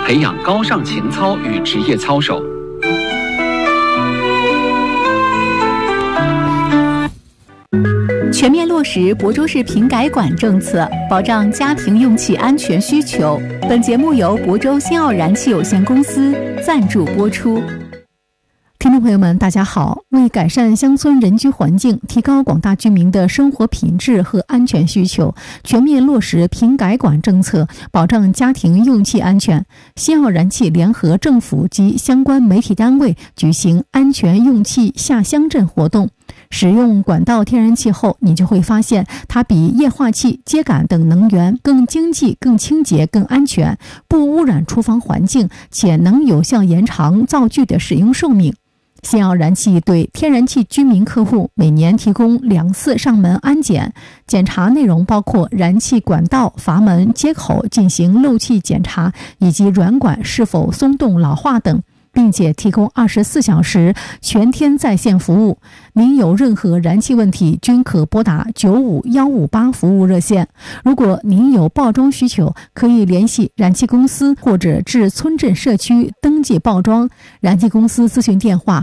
培养高尚情操与职业操守。 全面落实亳州市瓶改管政策，保障家庭用气安全需求。本节目由亳州新奥燃气有限公司赞助播出。听众朋友们，大家好！为改善乡村人居环境，提高广大居民的生活品质和安全需求，全面落实瓶改管政策，保障家庭用气安全，新奥燃气联合政府及相关媒体单位举行安全用气下乡镇活动。使用管道天然气后，你就会发现它比液化气、秸秆等能源更经济、更清洁、更安全，不污染厨房环境，且能有效延长灶具的使用寿命。新奥燃气对天然气居民客户每年提供2次上门安检，检查内容包括燃气管道、阀门、接口进行漏气检查，以及软管是否松动老化等，并且提供24小时全天在线服务。您有任何燃气问题，均可拨打95158服务热线。如果您有报装需求，可以联系燃气公司或者至村镇社区登记报装。燃气公司咨询电话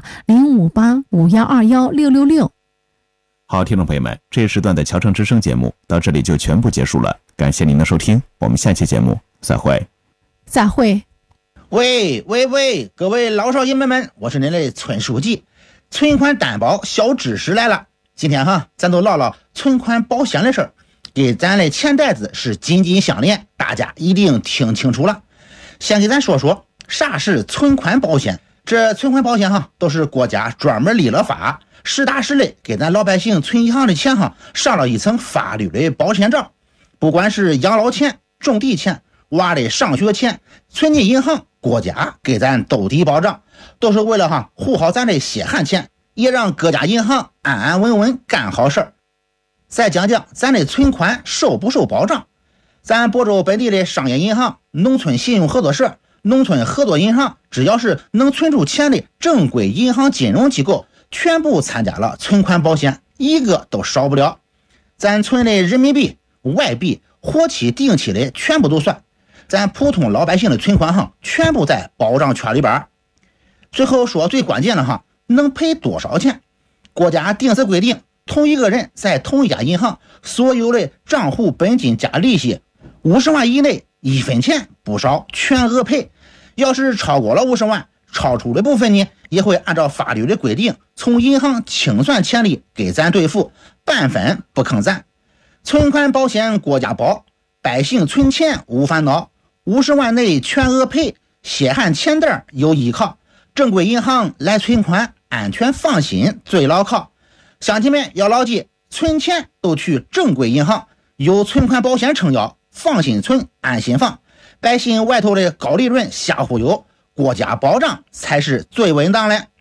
05851216666。 好，听众朋友们，这一时段的侨城之声节目到这里就全部结束了，感谢您的收听，我们下期节目再会。 再会。 喂，各位老少爷们，我是您的村书记。存款担保小知识来了，今天咱都唠唠存款保险的事儿，给咱的钱袋子是紧紧相连，大家一定听清楚了。先给咱说说啥是存款保险。这存款保险都是国家专门立了法，实打实的给咱老百姓存银行的钱上了一层法律的保险罩。不管是养老钱、种地钱、娃的上学钱，存进银行，国家给咱兜底保障，都是为了护好咱的血汗钱，也让各家银行安安稳稳干好事儿。再讲讲咱的存款受不受保障。咱亳州本地的商业银行、农村信用合作社、农村合作银行，只要是能存出钱的正规银行金融机构，全部参加了存款保险，一个都少不了。咱存的人民币、外币、活期、定期的全部都算，咱普通老百姓的存款全部在保障圈里边。最后说最关键的能赔多少钱？国家定死规定，同一个人在同一家银行所有的账户本金加利息50万以内，1分钱不少，全额赔。要是超过了50万，超出的部分呢，也会按照法律的规定从银行清算钱利给咱兑付，半分不坑咱。存款保险国家保，百姓存钱无烦恼，50万内全额赔，血汗钱袋有依靠，正规银行来存款，安全放心最牢靠。乡亲们要牢记，存钱都去正规银行，有存款保险撑腰，放心存，安心放。百姓外头的高利润瞎忽悠，国家保障才是最稳当的。